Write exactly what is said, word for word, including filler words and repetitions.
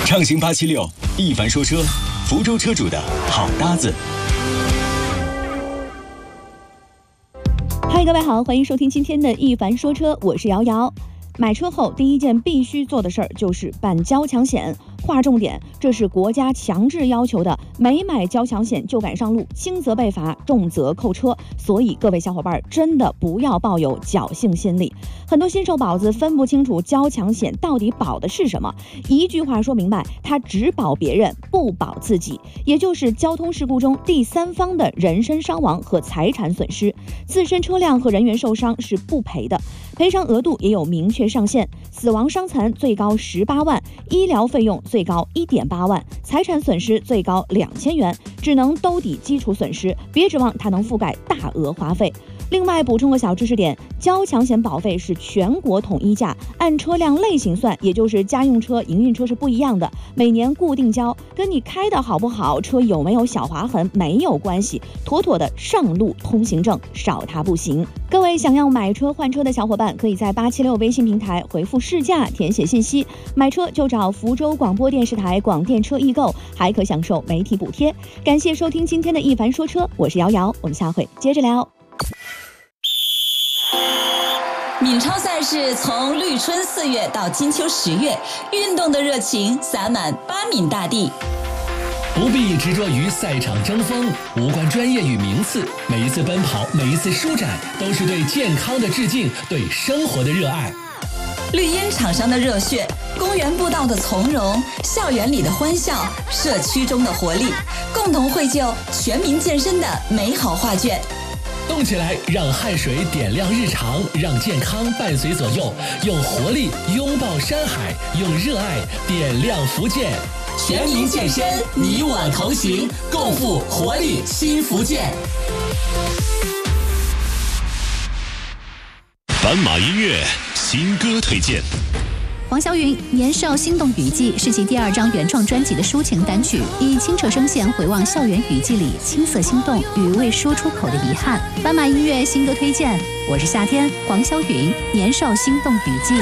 畅行八七六，一凡说车，福州车主的好搭子。 嗨，各位好，欢迎收听今天的一凡说车，我是瑶瑶。买车后第一件必须做的事儿就是办交强险。划重点，这是国家强制要求的，没买交强险就敢上路，轻则被罚，重则扣车。所以各位小伙伴真的不要抱有侥幸心理。很多新手保子分不清楚交强险到底保的是什么，一句话说明白，它只保别人，不保自己，也就是交通事故中第三方的人身伤亡和财产损失，自身车辆和人员受伤是不赔的，赔偿额度也有明确上限，死亡伤残最高十八万，医疗费用最高一点八万，财产损失最高两千元，只能兜底基础损失，别指望它能覆盖大额花费。另外补充个小知识点，交强险保费是全国统一价，按车辆类型算，也就是家用车、营运车是不一样的，每年固定交，跟你开的好不好，车有没有小划痕没有关系，妥妥的上路通行证，少它不行。各位想要买车换车的小伙伴，可以在八七六微信平台回复试驾填写信息，买车就找福州广播电视台广电车易购，还可享受媒体补贴。感谢收听今天的一凡说车，我是瑶瑶，我们下回接着聊。 闽超赛事从绿春四月到金秋十月，运动的热情洒满巴闽大地。 不必执着于赛场争锋，无关专业与名次，每一次奔跑，每一次舒展，都是对健康的致敬，对生活的热爱。 绿茵场上的热血，公园步道的从容，校园里的欢笑，社区中的活力，共同绘就全民健身的美好画卷。 动起来，让汗水点亮日常，让健康伴随左右，用活力拥抱山海，用热爱点亮福建。 全民健身，你我同行，共赴活力新福建。 斑马音乐新歌推荐。 黄霄云《年少心动雨季》是其第二张原创专辑的抒情单曲，以清澈声线回望校园雨季里青涩心动与未说出口的遗憾。斑马音乐新歌推荐，我是夏天，黄霄云《年少心动雨季》。